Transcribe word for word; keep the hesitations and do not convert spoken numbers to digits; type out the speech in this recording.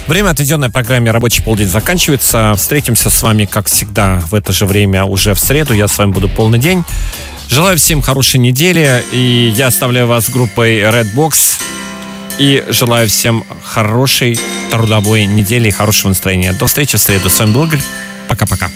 Время, отведенное программе «Рабочий полдень», заканчивается. Встретимся с вами, как всегда, в это же время уже в среду. Я с вами буду полный день. Желаю всем хорошей недели. И я оставляю вас с группой Redbox. И желаю всем хорошей трудовой недели и хорошего настроения. До встречи в среду. С вами был Игорь. Пока-пока.